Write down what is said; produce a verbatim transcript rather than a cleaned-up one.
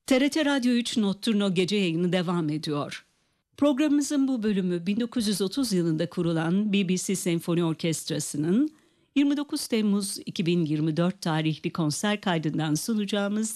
T R T Radyo üç Notturno gece yayını devam ediyor. Programımızın bu bölümü bin dokuz yüz otuz yılında kurulan B B C Senfoni Orkestrası'nın yirmi dokuz Temmuz iki bin yirmi dört tarihli konser kaydından sunacağımız